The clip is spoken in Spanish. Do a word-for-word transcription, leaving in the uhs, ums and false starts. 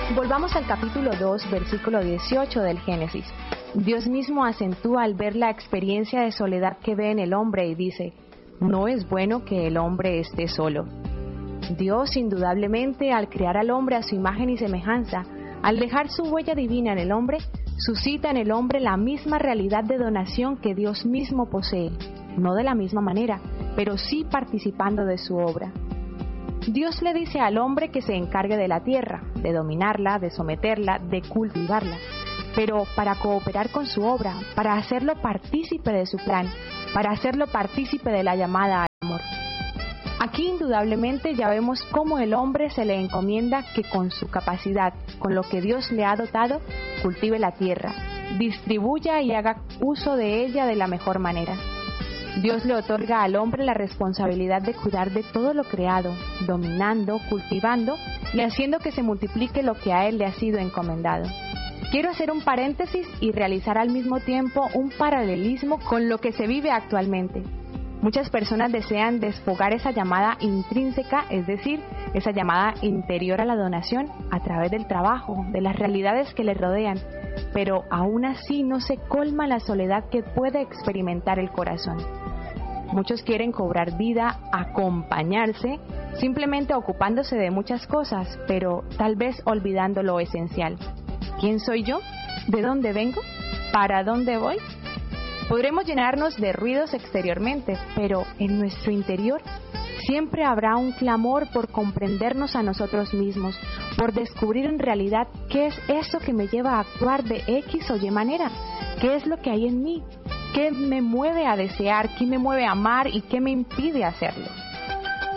Volvamos al capítulo dos, versículo dieciocho del Génesis. Dios mismo acentúa al ver la experiencia de soledad que ve en el hombre y dice: no es bueno que el hombre esté solo. Dios, indudablemente, al crear al hombre a su imagen y semejanza, al dejar su huella divina en el hombre, suscita en el hombre la misma realidad de donación que Dios mismo posee, no de la misma manera, pero sí participando de su obra. Dios le dice al hombre que se encargue de la tierra, de dominarla, de someterla, de cultivarla, pero para cooperar con su obra, para hacerlo partícipe de su plan, para hacerlo partícipe de la llamada al amor. Aquí indudablemente ya vemos cómo el hombre se le encomienda que con su capacidad, con lo que Dios le ha dotado, cultive la tierra, distribuya y haga uso de ella de la mejor manera. Dios le otorga al hombre la responsabilidad de cuidar de todo lo creado, dominando, cultivando y haciendo que se multiplique lo que a él le ha sido encomendado. Quiero hacer un paréntesis y realizar al mismo tiempo un paralelismo con lo que se vive actualmente. Muchas personas desean desfogar esa llamada intrínseca, es decir, esa llamada interior a la donación, a través del trabajo, de las realidades que les rodean, pero aún así no se colma la soledad que puede experimentar el corazón. Muchos quieren cobrar vida, acompañarse, simplemente ocupándose de muchas cosas, pero tal vez olvidando lo esencial. ¿Quién soy yo? ¿De dónde vengo? ¿Para dónde voy? Podremos llenarnos de ruidos exteriormente, pero en nuestro interior siempre habrá un clamor por comprendernos a nosotros mismos, por descubrir en realidad qué es eso que me lleva a actuar de X o Y manera, qué es lo que hay en mí, qué me mueve a desear, qué me mueve a amar y qué me impide hacerlo.